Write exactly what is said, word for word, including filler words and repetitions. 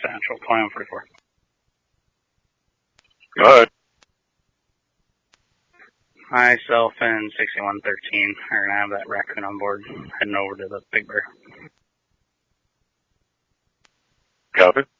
Central, twenty-one forty-four. Go ahead. Myself and sixty-one thirteen are going to have that raccoon on board, heading over to the Big Bear. Copy.